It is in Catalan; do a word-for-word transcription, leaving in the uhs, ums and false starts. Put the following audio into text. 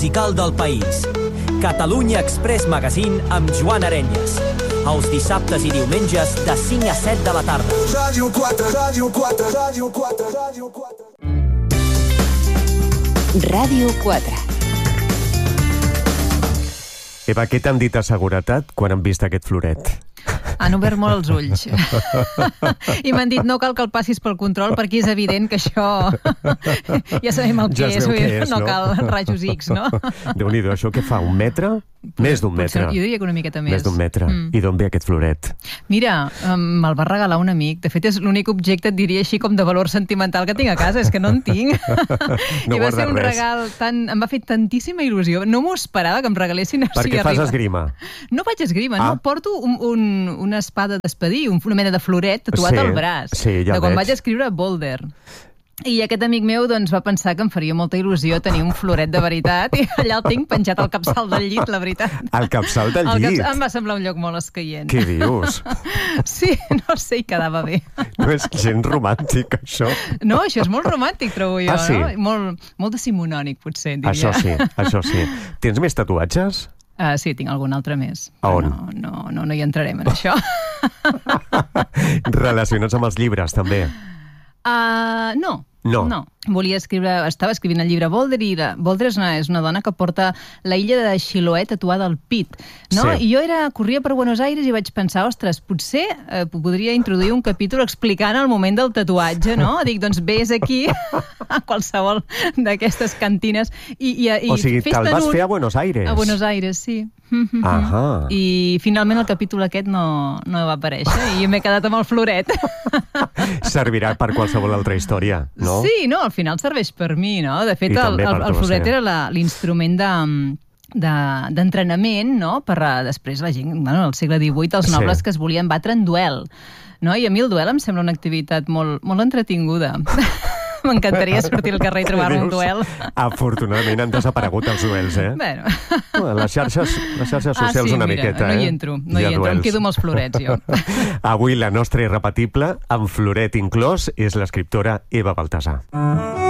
musical del país. Catalunya Express Magazine amb Joan Arenyes. Els dissabtes i diumenges de cinc a set de la tarda. Ràdio quatre, Ràdio quatre, Ràdio quatre, Ràdio quatre. Ràdio quatre. Eva, què t'han dit a seguretat quan han vist aquest floret? Han obert molt els ulls. I m'han dit, no cal que el passis pel control perquè és evident que això... ja sabem el que Ja es és, veu què és, no no? cal rajos X, no? Déu-n'hi-do, això què fa? Un metre? Més d'un metre. Jo diria que una miqueta més. Més d'un metre. Mm. I d'on ve aquest floret? Mira, um, me'l va regalar un amic. De fet, és l'únic objecte, et diria així, com de valor sentimental que tinc a casa. És que no en tinc. No I va ser un res. regal tan... Em va fer tantíssima il·lusió. No m'ho esperava que em regalessin. Per què fas esgrima? No faig esgrima, Ah. no. Porto un, un, una espada d'espadí, una mena de floret tatuat Sí, al braç. sí, ja de el quan veig. vaig escriure Boulder. I aquest amic meu doncs, va pensar que em faria molta il·lusió tenir un floret de veritat i allà el tinc penjat al capçal del llit, la veritat. Al capçal del El llit? Capçal, em va semblar un lloc molt escaient. Què dius? Sí, no sé, i quedava bé. No és gens romàntic, això? No, això és molt romàntic, trobo jo. Ah, sí? No? Molt, molt decimonònic, potser, diria. Això sí, això sí. Tens més tatuatges? Uh, sí, tinc algun altre més. A on? No, no, no, no hi entrarem en això. Relacionats amb els llibres, també? Uh, no. No. No. Volia escriure, estava escrivint el llibre Boulder i la, Boulder és una, és una dona que porta la illa de Chiloé tatuada al pit, no? Sí. I jo era, corria per Buenos Aires i vaig pensar, ostres, potser eh, podria introduir un capítol explicant el moment del tatuatge, no? Dic, doncs vés aquí a qualsevol d'aquestes cantines i, i, i O sigui, te'l fes-te'n vas un- fer a Buenos Aires? A Buenos Aires, sí. Ahà. I finalment el capítol aquest no, no va aparèixer i m'he quedat amb el floret. Servirà per qualsevol altra història, no? Sí, no, al final serveix per mi, no? De fet, I el, també per el, el tu, floret sí. era la- l'instrument de de- d'entrenament, no? Per a, després la gent, bueno, al segle divuit, els Sí. nobles que es volien batre en duel. No? I a mi el duel em sembla una activitat molt, molt entretinguda. M'encantaria sortir al carrer i trobar-me un Dius, duel. Afortunadament han desaparegut els duels, eh? Bueno. Bueno, les xarxes, les xarxes socials ah, sí, una mira, miqueta, no eh? hi entro, no Hi hi ha entro, em duels. quedo amb els florets, jo. Avui la nostra irrepetible, amb floret inclòs, és l'escriptora Eva Baltasar.